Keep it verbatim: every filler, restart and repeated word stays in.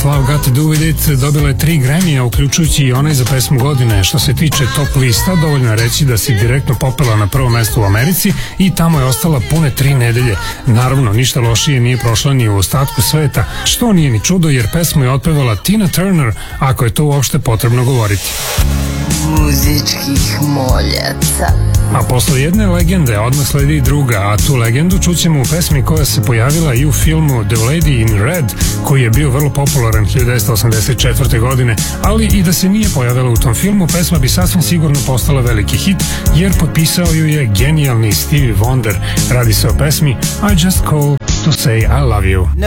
What's Love Got to Do With It dobila je tri Grammy-a, uključujući i onaj za pesmu godine. Što se tiče top lista, dovoljno je reći da se direktno popela na prvo mesto u Americi i tamo je ostala pune tri nedelje. Naravno, ništa lošije nije prošla ni u ostatku sveta, što nije ni čudo jer pesmu je otpevala Tina Turner, ako je to uopšte potrebno govoriti. Muzičkih moljaca. A posle jedne legende odmah sledi i druga, a tu legendu čućemo u pesmi koja se pojavila i u filmu The Lady in Red, koji je bio vrlo popularan hiljadu devetsto osamdeset četvrte. godine, ali i da se nije pojavila u tom filmu, pesma bi sasvim sigurno postala veliki hit, jer potpisao ju je genijalni Stevie Wonder. Radi se o pesmi I Just Call to Say I Love You.